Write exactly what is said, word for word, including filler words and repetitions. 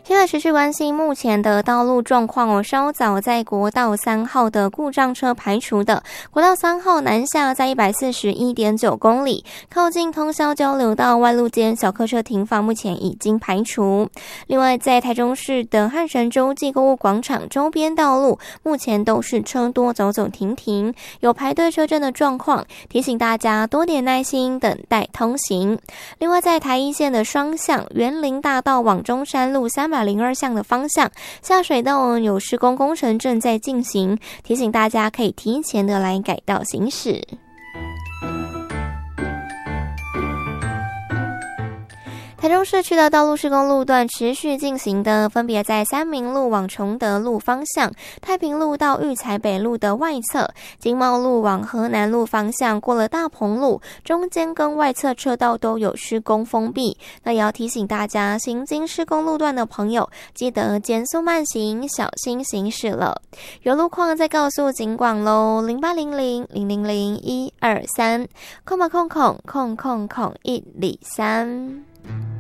现在持续关心目前的道路状况哦。稍早在国道三号的故障车排除的，国道三号南下在 一百四十一点九公里，靠近通霄交流道外路间小客车停放目前已经排除。另外在台中市的汉神洲际购物广场周边道路目前都是车多走走停停，有排队车阵的状况，提醒大家多点耐心等待通行。另外在台一线的双向园林大道往中山路三百零二巷的方向，下水道有施工工程正在进行，提醒大家可以提前的来改道行驶。台中市区的道路施工路段持续进行的，分别在三民路往崇德路方向、太平路到育才北路的外侧、经贸路往河南路方向过了大鹏路，中间跟外侧车道都有施工封闭。那也要提醒大家，行经施工路段的朋友，记得减速慢行，小心行驶了。有路况再告诉警广喽，零八零零零零零一二三，空吧空空空空空一里三。